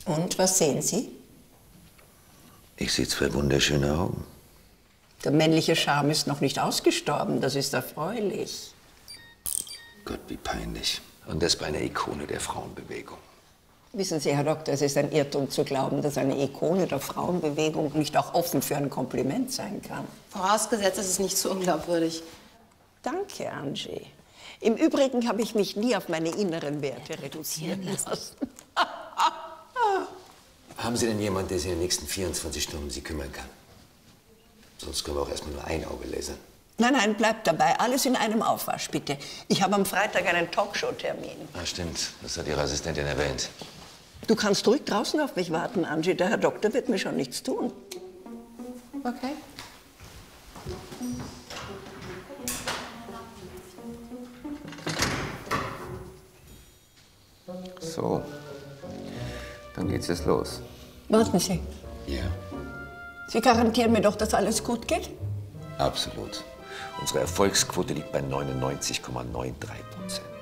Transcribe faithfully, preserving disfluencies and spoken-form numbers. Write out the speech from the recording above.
Und, was sehen Sie? Ich sehe zwei wunderschöne Augen. Der männliche Charme ist noch nicht ausgestorben, das ist erfreulich. Gott, wie peinlich. Und das bei einer Ikone der Frauenbewegung. Wissen Sie, Herr Doktor, es ist ein Irrtum zu glauben, dass eine Ikone der Frauenbewegung nicht auch offen für ein Kompliment sein kann. Vorausgesetzt, es ist nicht zu unglaubwürdig. Danke, Angie. Im Übrigen habe ich mich nie auf meine inneren Werte reduzieren lassen. Haben Sie denn jemanden, der sich in den nächsten vierundzwanzig Stunden um Sie kümmern kann? Sonst können wir auch erstmal nur ein Auge lasern. Nein, nein, bleibt dabei. Alles in einem Aufwasch, bitte. Ich habe am Freitag einen Talkshow-Termin. Ah, stimmt. Das hat Ihre Assistentin erwähnt. Du kannst ruhig draußen auf mich warten, Angie. Der Herr Doktor wird mir schon nichts tun. Okay. So, dann geht's jetzt los. Warten Sie. Ja, Sie garantieren mir doch, dass alles gut geht? absolut. Unsere Erfolgsquote liegt bei neunundneunzig Komma drei neun Prozent.